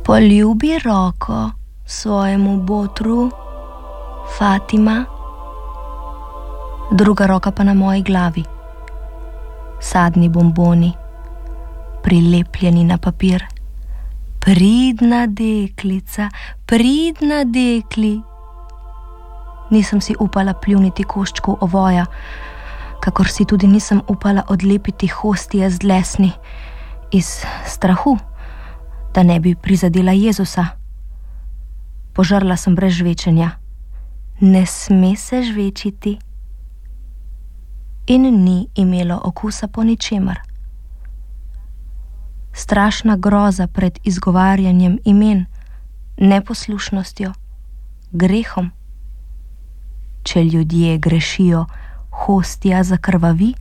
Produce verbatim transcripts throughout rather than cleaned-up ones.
Poljubi roko svojemu botru, Fatima, druga roka pa na moji glavi. Sadni bomboni, prilepljeni na papir. Pridna deklica, pridna dekli. Nisem si upala pljuniti koščkov ovoja, kakor si tudi nisem upala odlepiti hostije z dlesni, iz strahu, da ne bi prizadela Jezusa. Požrla sem brez žvečenja. Ne sme se žvečiti. In ni imelo okusa po ničemer. Strašna groza pred izgovarjanjem imen, neposlušnostjo, grehom. Če ljudje grešijo, hostija zakrvavi.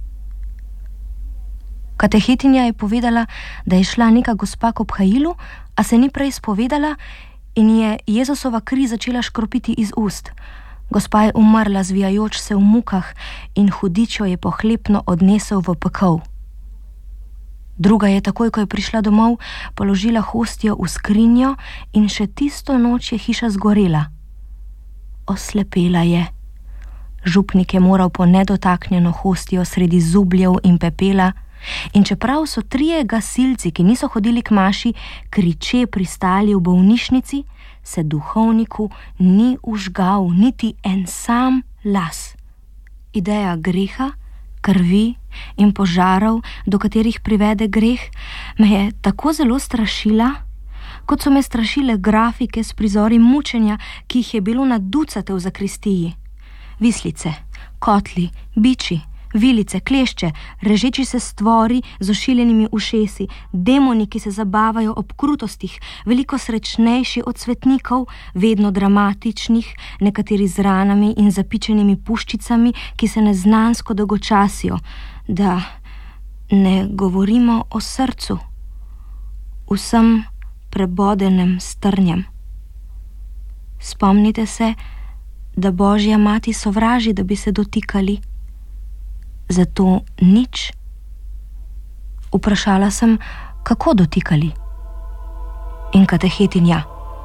Katehetinja je povedala, da je šla neka gospa k obhajilu, a se ni prej spovedala in je Jezusova kri začela škropiti iz ust. Gospa je umrla zvijajoč se v mukah in hudič jo je pohlepno odnesel v pekel. Druga je takoj, ko je prišla domov, položila hostijo v skrinjo in še tisto noč je hiša zgorela. Oslepela je. Župnik je moral po nedotaknjeno hostijo sredi zubljev in pepela, in čeprav so trije gasilci, ki niso hodili k maši, kriče pristali v bolnišnici, se duhovniku ni užgal niti en sam las. Ideja greha, krvi in požarov, do katerih privede greh, me je tako zelo strašila, kot so me strašile grafike s prizori mučenja, ki jih je bilo na ducate v zakristiji. Vislice, kotli, biči, vilice, klešče, režeči se stvori z ošiljenimi ušesi, demoni, ki se zabavajo ob krutostih, veliko srečnejši od svetnikov, vedno dramatičnih, nekateri z ranami in zapičenimi puščicami, ki se neznansko dolgočasijo, da ne govorimo o srcu, vsem prebodenem strnjem. Spomnite se, da Božja mati sovraži, da bi se dotikali. Zato nič. Vprašala sem, kako dotikali. In katehetinja: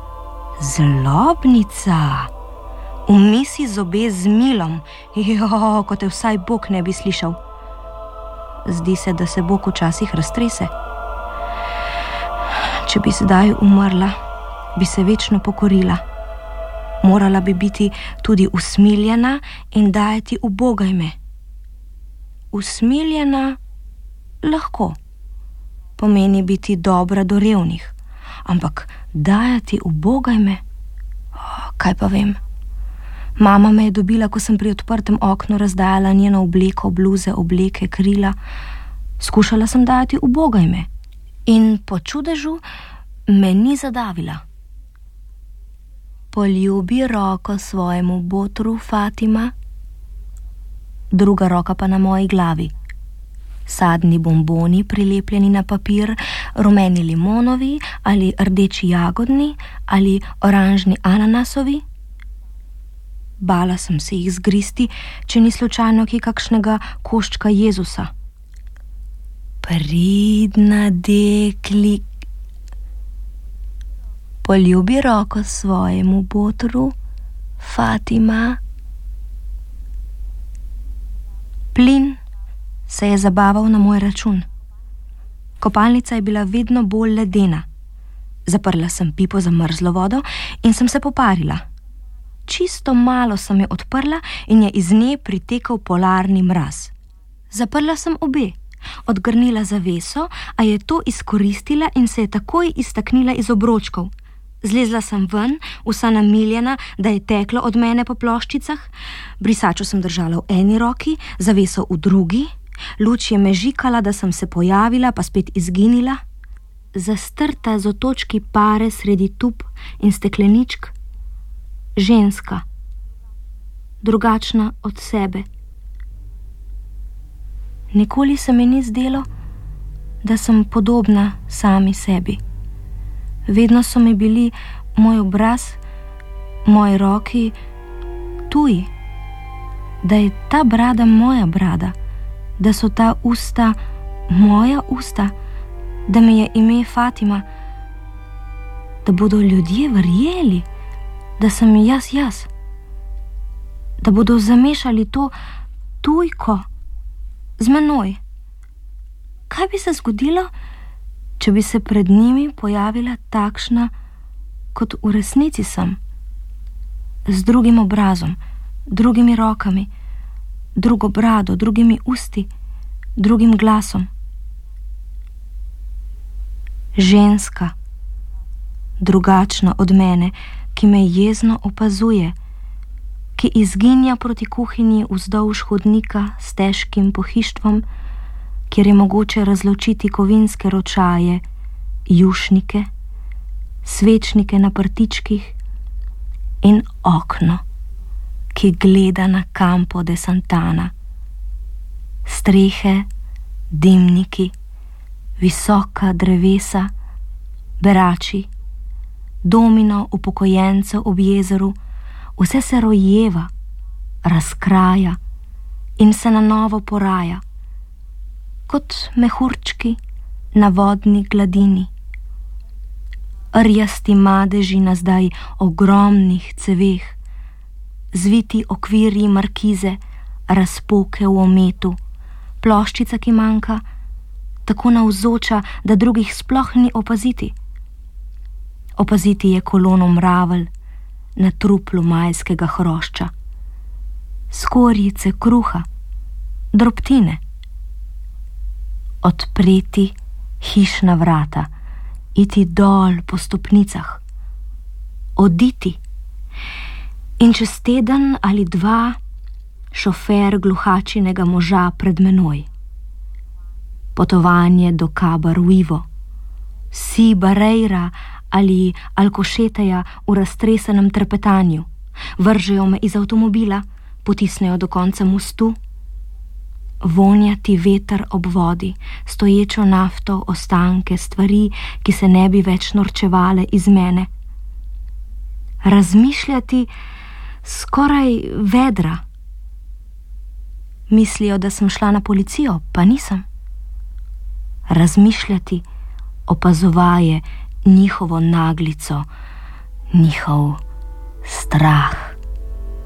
zlobnica, umisi zobe z milom, jo, ko te vsaj Bog ne bi slišal. Zdi se, da se Bog včasih raztrese. Če bi sedaj umrla, bi se večno pokorila. Morala bi biti tudi usmiljena in dajati ubogaj me. Usmiljena lahko pomeni biti dobra do revnih, ampak dajati ubogaj me, oh, kaj pa vem. Mama me je dobila, ko sem pri odprtem oknu razdajala njeno obleko, bluze, obleke, krila. Skušala sem dajati ubogaj me in po čudežu me ni zadavila. Poljubi roko svojemu botru, Fatima, druga roka pa na moji glavi. Sadni bomboni prilepljeni na papir, rumeni limonovi ali rdeči jagodni ali oranžni ananasovi. Bala sem se jih zgristi, če ni slučajno ki kakšnega koščka Jezusa. Pridna dekli, poljubi roko svojemu botru, Fatima. Plin se je zabaval na moj račun. Kopalnica je bila vedno bolj ledena. Zaprla sem pipo za mrzlo vodo in sem se poparila. Čisto malo sem jo odprla in je iz nje pritekel polarni mraz. Zaprla sem obe, odgrnila zaveso, a je to izkoristila in se je takoj iztaknila iz obročkov. Zlezla sem ven, vsa namiljena, da je teklo od mene po ploščicah. Brisačo sem držala v eni roki, zaveso v drugi. Luč je mežikala, da sem se pojavila, pa spet izginila. Zastrta z otočki pare sredi tub in stekleničk. Ženska. Drugačna od sebe. Nikoli se mi ni zdelo, da sem podobna sami sebi. Vedno so mi bili moj obraz, moji roki tuji, da je ta brada moja brada, da so ta usta moja usta, da mi je ime Fatima. da bodo ljudje verjeli, da sem jaz jaz, da bodo zamešali to tujko z menoj. Kaj bi se zgodilo, če bi se pred njimi pojavila takšna, kot v resnici sem, z drugim obrazom, drugimi rokami, drugo brado, drugimi usti, drugim glasom? Ženska, drugačna od mene, ki me jezno opazuje, ki izginja proti kuhinji vzdolž hodnika s težkim pohištvom, kjer je mogoče razločiti kovinske ročaje, jušnike, svečnike na prtičkih in okno, ki gleda na Campo de Santana. Strehe, dimniki, visoka drevesa, berači, domino upokojencev ob jezeru, vse se rojeva, razkraja in se na novo poraja, kot mehurčki na vodni gladini. Rjasti madeži na zdaj ogromnih ceveh, zviti okvirji markize, razpoke v ometu, ploščica, ki manjka, tako navzoča, da drugih sploh ni opaziti. Opaziti je kolono mravelj na truplu majskega hrošča, skorjice kruha, drobtine. Odpreti hišna vrata, iti dol po stopnicah, oditi in čez teden ali dva šofer gluhačinega moža pred menoj. Potovanje do Cabo Ruivo, si Barreira ali Alcocheteja v raztresenem trepetanju, vržejo me iz avtomobila, potisnejo do konca mostu, vonjati veter ob vodi, stoječo nafto, ostanke, stvari, ki se ne bi več norčevale iz mene. Razmišljati skoraj vedra. Mislijo, da sem šla na policijo, pa nisem. Razmišljati opazovaje njihovo naglico, njihov strah.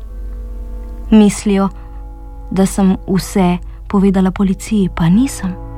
Mislijo, da sem vse povedala policiji, pa nisem.